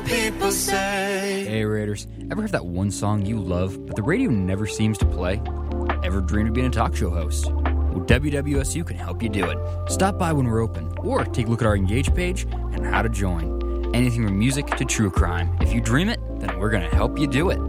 people say. Hey Raiders, ever have that one song you love, but the radio never seems to play? Ever dreamed of being a talk show host? Well, WWSU can help you do it. Stop by when we're open, or take a look at our Engage page and how to join. Anything from music to true crime. If you dream it, then we're going to help you do it.